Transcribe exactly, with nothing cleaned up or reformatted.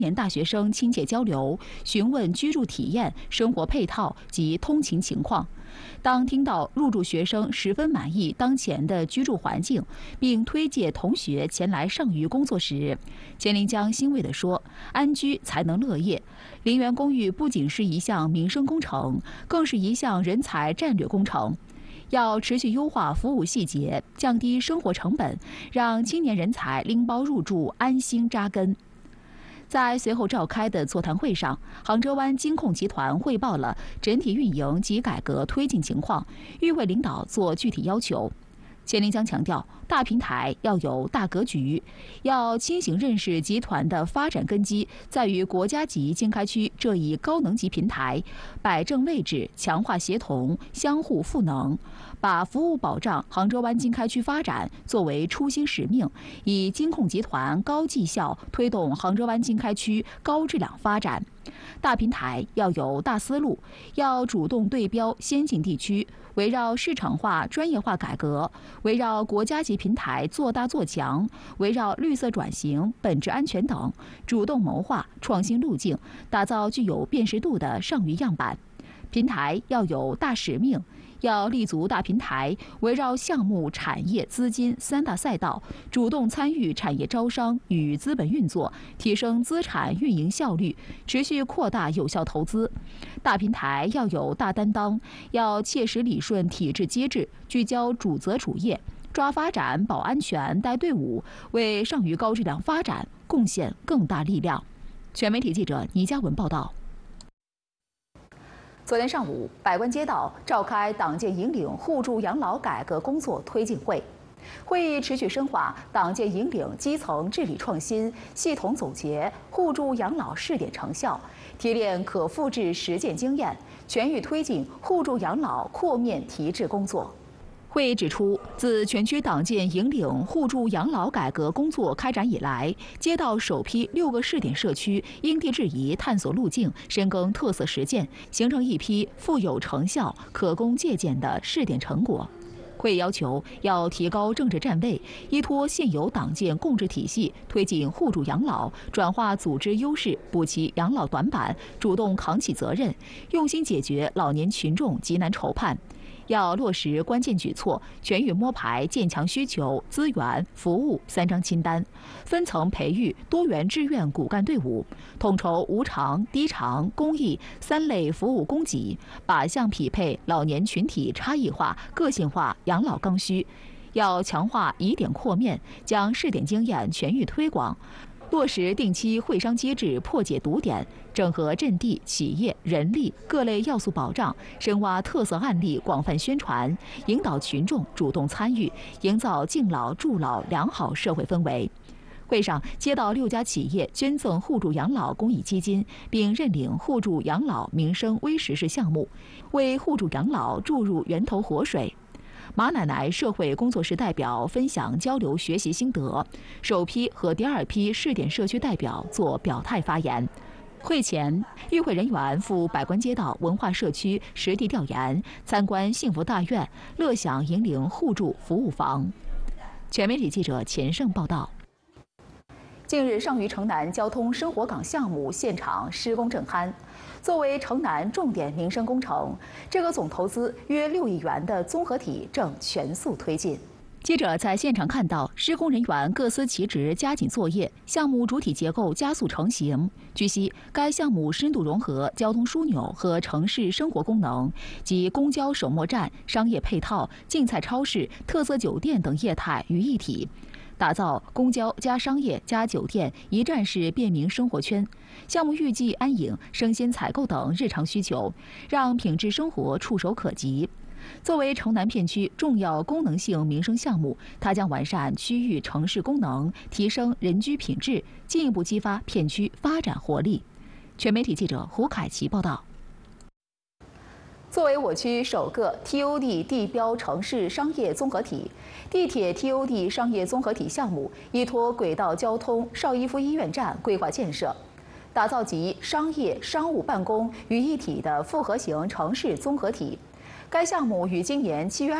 年大学生亲切交流，询问居住体验、生活配套及通勤情况。当听到入住学生十分满意当前的居住环境，并推荐同学前来上虞工作时，钱林江欣慰地说：“安居才能乐业。陵园公寓不仅是一项民生工程，更是一项人才战略工程。要持续优化服务细节，降低生活成本，让青年人才拎包入住，安心扎根。”在随后召开的座谈会上，杭州湾金控集团汇报了整体运营及改革推进情况，与会领导作具体要求。钱林江强调，大平台要有大格局，要清醒认识集团的发展根基在于国家级经开区这一高能级平台，摆正位置，强化协同，相互赋能，把服务保障杭州湾经开区发展作为初心使命，以金控集团高绩效推动杭州湾经开区高质量发展。大平台要有大思路，要主动对标先进地区，围绕市场化、专业化改革，围绕国家级平台做大做强，围绕绿色转型、本质安全等，主动谋划创新路径，打造具有辨识度的上虞样板。平台要有大使命，要立足大平台，围绕项目、产业、资金三大赛道，主动参与产业招商与资本运作，提升资产运营效率，持续扩大有效投资。大平台要有大担当，要切实理顺体制机制，聚焦主责主业，抓发展、保安全、带队伍，为上虞高质量发展贡献更大力量。全媒体记者倪嘉文报道。昨天上午，百官街道召开党建引领互助养老改革工作推进会，会议持续深化党建引领基层治理创新，系统总结互助养老试点成效，提炼可复制实践经验，全域推进互助养老扩面提质工作。会议指出，自全区党建引领互助养老改革工作开展以来，街道首批六个试点社区因地制宜探索路径，深耕特色实践，形成一批富有成效、可供借鉴的试点成果。会议要求要提高政治站位，依托现有党建共治体系，推进互助养老，转化组织优势，补齐养老短板，主动扛起责任，用心解决老年群众急难愁盼。要落实关键举措，全域摸排建强需求、资源、服务三张清单，分层培育多元志愿骨干队伍，统筹无偿、低偿、公益三类服务供给，靶向匹配老年群体差异化、个性化养老刚需。要强化以点扩面，将试点经验全域推广。落实定期会商机制，破解堵点，整合阵地、企业、人力各类要素保障，深挖特色案例，广泛宣传，引导群众主动参与，营造敬老助老良好社会氛围。会上，接到六家企业捐赠互助养老公益基金，并认领互助养老民生微实事项目，为互助养老注入源头活水。马奶奶社会工作室代表分享交流学习心得，首批和第二批试点社区代表做表态发言。会前，与会人员赴百官街道文化社区实地调研，参观幸福大院、乐享引领互助服务房。全媒体记者钱胜报道。近日，上虞城南交通生活港项目现场施工正酣。作为城南重点民生工程，这个总投资约六亿元的综合体正全速推进。记者在现场看到，施工人员各司其职，加紧作业，项目主体结构加速成型。据悉，该项目深度融合交通枢纽和城市生活功能，及公交首末站、商业配套、竞菜超市、特色酒店等业态于一体。打造公交加商业加酒店一站式便民生活圈。项目预计安营生鲜采购等日常需求，让品质生活触手可及。作为城南片区重要功能性民生项目，它将完善区域城市功能，提升人居品质，进一步激发片区发展活力。全媒体记者胡凯奇报道。作为我区首个 T O D 地标城市商业综合体，地铁 T O D 商业综合体项目依托轨道交通邵逸夫医院站规划建设，打造集商业、商务办公于一体的复合型城市综合体。该项目于今年七月